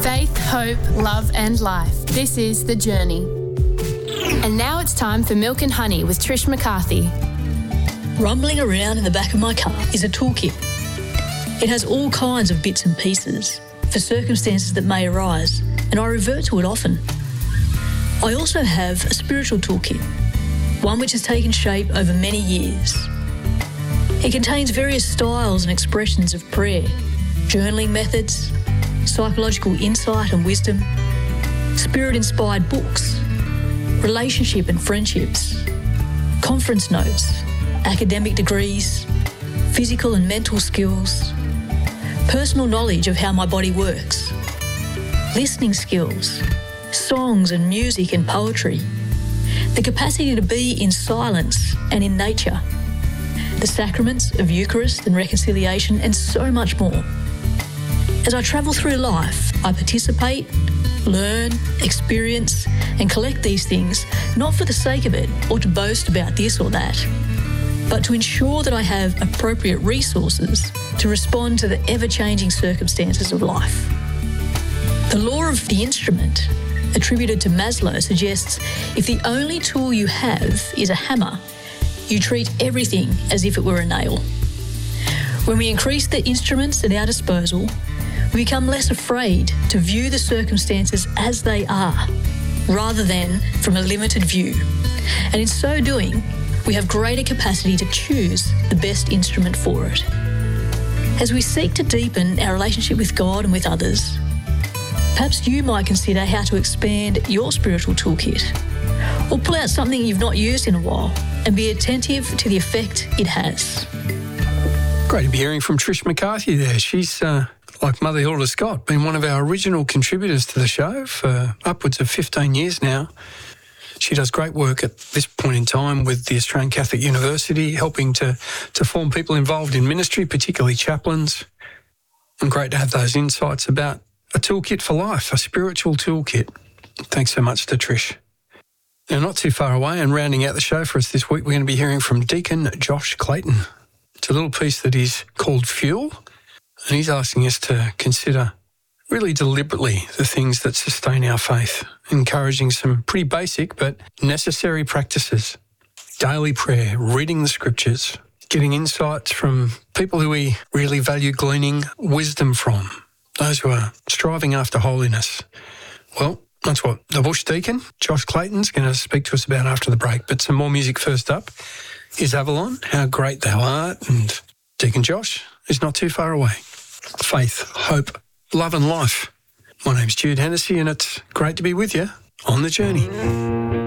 Faith, hope, love and life. This is The Journey. And now it's time for Milk and Honey with Trish McCarthy. Rumbling around in the back of my car is a toolkit. It has all kinds of bits and pieces for circumstances that may arise, and I revert to it often. I also have a spiritual toolkit, one which has taken shape over many years. It contains various styles and expressions of prayer, journaling methods, psychological insight and wisdom, spirit-inspired books, relationship and friendships, conference notes, academic degrees, physical and mental skills, personal knowledge of how my body works, listening skills, songs and music and poetry, the capacity to be in silence and in nature, the sacraments of Eucharist and reconciliation, and so much more. As I travel through life, I participate, learn, experience, and collect these things, not for the sake of it or to boast about this or that, but to ensure that I have appropriate resources to respond to the ever-changing circumstances of life. The law of the instrument, attributed to Maslow, suggests if the only tool you have is a hammer, you treat everything as if it were a nail. When we increase the instruments at our disposal, we become less afraid to view the circumstances as they are, rather than from a limited view. And in so doing, we have greater capacity to choose the best instrument for it. As we seek to deepen our relationship with God and with others, perhaps you might consider how to expand your spiritual toolkit, or pull out something you've not used in a while and be attentive to the effect it has. Great to be hearing from Trish McCarthy there. She's, like Mother Hilda Scott, been one of our original contributors to the show for upwards of 15 years now. She does great work at this point in time with the Australian Catholic University, helping to form people involved in ministry, particularly chaplains. And great to have those insights about a toolkit for life, a spiritual toolkit. Thanks so much to Trish. Now, not too far away and rounding out the show for us this week, we're going to be hearing from Deacon Josh Clayton. It's a little piece that is called Fuel, and he's asking us to consider really deliberately the things that sustain our faith, encouraging some pretty basic but necessary practices. Daily prayer, reading the scriptures, getting insights from people who we really value gleaning wisdom from, those who are striving after holiness. Well, that's what the Bush Deacon, Josh Clayton's going to speak to us about after the break. But some more music first up is Avalon, How Great Thou Art, and Deacon Josh is not too far away. Faith, hope, love and life. My name's Jude Hennessy, and it's great to be with you on The Journey.